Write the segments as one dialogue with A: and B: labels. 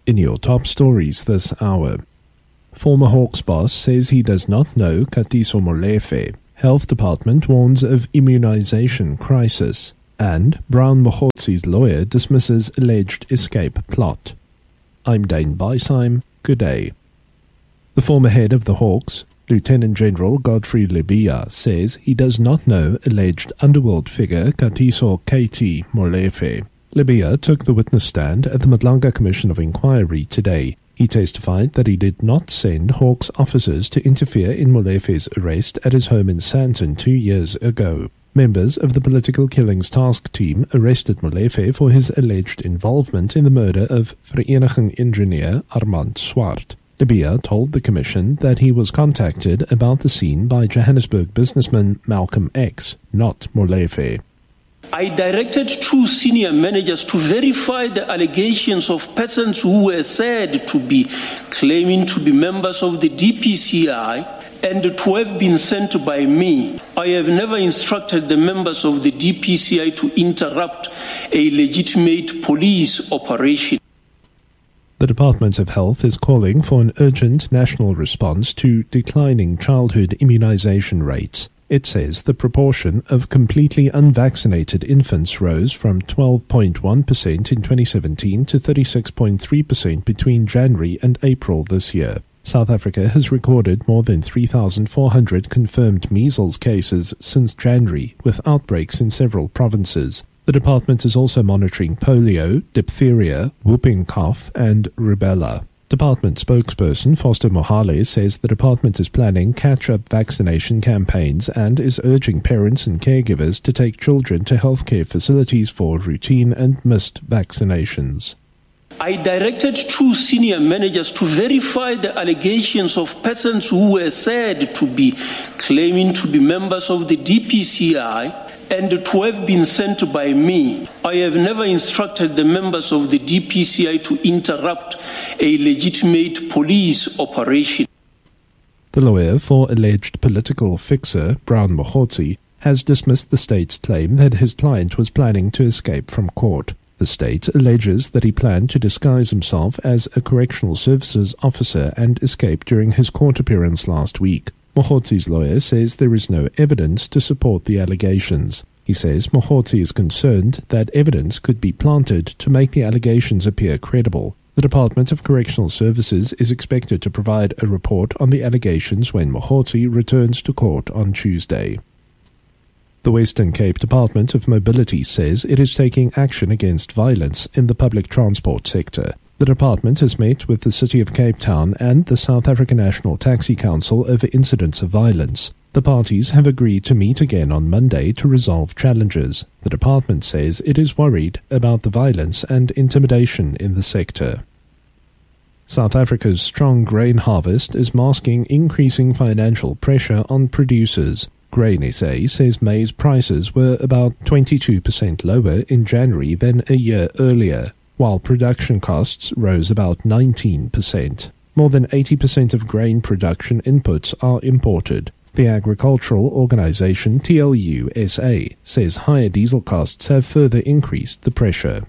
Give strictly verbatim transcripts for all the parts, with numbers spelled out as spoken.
A: In your top stories this hour, former Hawks boss says he does not know Katiso Molefe. Health Department warns of immunization crisis. And Brown Mogotsi's lawyer dismisses alleged escape plot. I'm Dane Beisheim. Good day. The former head of the Hawks, Lieutenant General Godfrey Lebeya, says he does not know alleged underworld figure Katiso K T Molefe. Lebeya took the witness stand at the Madlanga Commission of Inquiry today. He testified that he did not send Hawks officers to interfere in Molefe's arrest at his home in Sandton two years ago. Members of the Political Killings Task Team arrested Molefe for his alleged involvement in the murder of Vereniging engineer Armand Swart. Lebeya told the Commission that he was contacted about the scene by Johannesburg businessman Malcolm X, not Molefe.
B: I directed two senior managers to verify the allegations of persons who were said to be claiming to be members of the D P C I and to have been sent by me. I have never instructed the members of the D P C I to interrupt a legitimate police operation.
A: The Department of Health is calling for an urgent national response to declining childhood immunization rates. It says the proportion of completely unvaccinated infants rose from twelve point one percent in twenty seventeen to thirty-six point three percent between January and April this year. South Africa has recorded more than three thousand four hundred confirmed measles cases since January, with outbreaks in several provinces. The department is also monitoring polio, diphtheria, whooping cough, and rubella. Department spokesperson Foster Mohale says the department is planning catch-up vaccination campaigns and is urging parents and caregivers to take children to healthcare facilities for routine and missed vaccinations.
B: I directed two senior managers to verify the allegations of persons who were said to be claiming to be members of the D P C I and to have been sent by me. I have never instructed the members of the D P C I to interrupt a legitimate police operation.
A: The lawyer for alleged political fixer, Brown Mogotsi, has dismissed the state's claim that his client was planning to escape from court. The state alleges that he planned to disguise himself as a correctional services officer and escape during his court appearance last week. Mogotsi's lawyer says there is no evidence to support the allegations. He says Mogotsi is concerned that evidence could be planted to make the allegations appear credible. The Department of Correctional Services is expected to provide a report on the allegations when Mogotsi returns to court on Tuesday. The Western Cape Department of Mobility says it is taking action against violence in the public transport sector. The department has met with the City of Cape Town and the South African National Taxi Council over incidents of violence. The parties have agreed to meet again on Monday to resolve challenges. The department says it is worried about the violence and intimidation in the sector. South Africa's strong grain harvest is masking increasing financial pressure on producers. Grain S A says maize prices were about twenty-two percent lower in January than a year earlier, while production costs rose about nineteen percent. More than eighty percent of grain production inputs are imported. The agricultural organization T L U S A says higher diesel costs have further increased the pressure.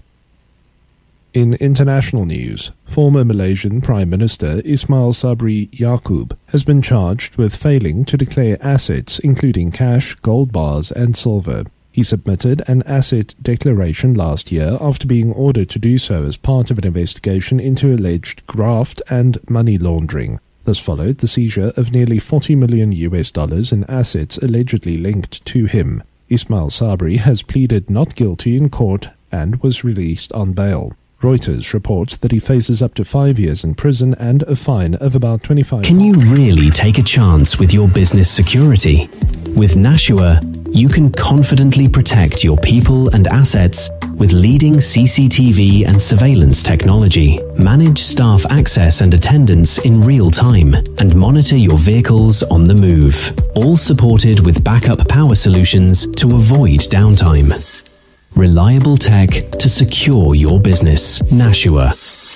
A: In international news, former Malaysian Prime Minister Ismail Sabri Yaakob has been charged with failing to declare assets including cash, gold bars and silver. He submitted an asset declaration last year after being ordered to do so as part of an investigation into alleged graft and money laundering. This followed the seizure of nearly forty million U S dollars in assets allegedly linked to him. Ismail Sabri has pleaded not guilty in court and was released on bail. Reuters reports that he faces up to five years in prison and a fine of about twenty-five.
C: Can you really take a chance with your business security? With Nashua, you can confidently protect your people and assets with leading C C T V and surveillance technology. Manage staff access and attendance in real time and monitor your vehicles on the move. All supported with backup power solutions to avoid downtime. Reliable tech to secure your business. Nashua.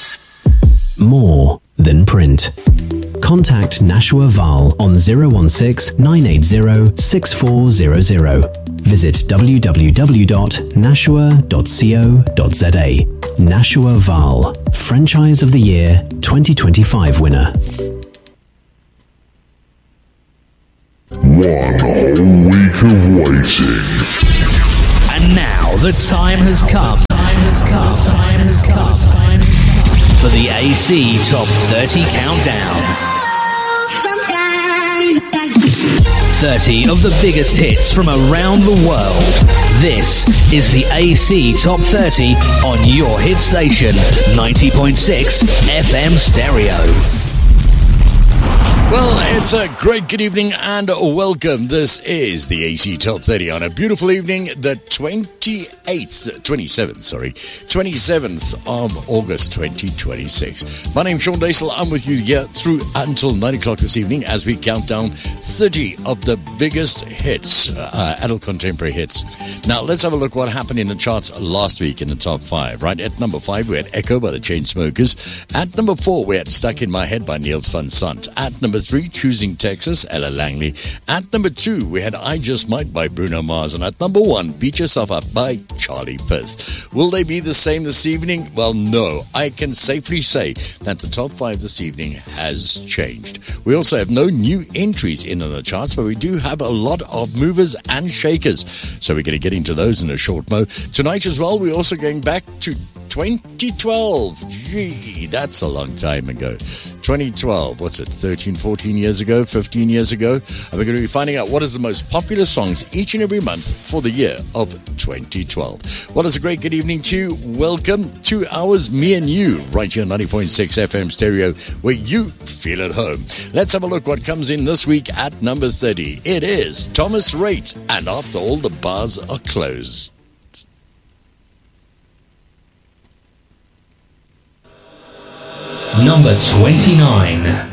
C: More than print. Contact Nashua Val on zero one six, nine eight zero, six four zero zero. Visit w w w dot nashua dot co dot z a. Nashua Val, Franchise of the Year twenty twenty-five winner.
D: One whole week of waiting.
E: And now the time has come. Time has come. Time has come. Time has come for the A C Top thirty Countdown. thirty of the biggest hits from around the world. This is the A C Top thirty on your hit station, ninety point six F M Stereo.
F: Well, it's a great good evening and welcome. This is the A C Top thirty on a beautiful evening, the twenty-eighth, twenty-seventh, sorry, twenty-seventh of August twenty twenty-six. My name's Sean Daisel. I'm with you here through until nine o'clock this evening as we count down thirty of the biggest hits, uh, adult contemporary hits. Now, let's have a look what happened in the charts last week in the top five, right? At number five, we had Echo by the Chainsmokers. At number four, we had Stuck in My Head by Niels van Sant. At number three, Choosing Texas, Ella Langley. At number two, we had I Just Might by Bruno Mars. And at number one, Beat Yourself Up by Charlie Puth. Will they be the same this evening? Well, no. I can safely say that the top five this evening has changed. We also have no new entries in on the charts, but we do have a lot of movers and shakers. So we're going to get into those in a short mo. Tonight as well, we're also going back to twenty twelve. Gee, that's a long time ago. twenty twelve, what's it, thirteen, fourteen years ago, fifteen years ago? And we're going to be finding out what is the most popular songs each and every month for the year of twenty twelve. What is a great good evening to you. Welcome. Two hours, me and you, right here on ninety point six F M Stereo, where you feel at home. Let's have a look what comes in this week at number thirty. It is Thomas Rhett, and After All the Bars Are Closed.
E: Number twenty-nine.